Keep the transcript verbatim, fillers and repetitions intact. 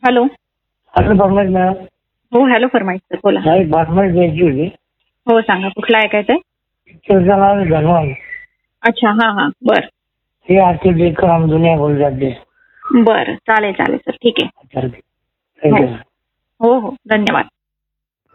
Hello. Hello फरमाईश madam. हो hello फरमाईश sir बोला. नाही फरमाईश द्यायची होती. हो सांगा कुठला ऐकायचंय? पिक्चरचं नाव आहे धनवान. अच्छा हा हा बर हे आजचे देखकर हम दुनिया भूल जाते. बर चालेल चालेल सर ठीक आहे. थँक्यू. हो हो धन्यवाद.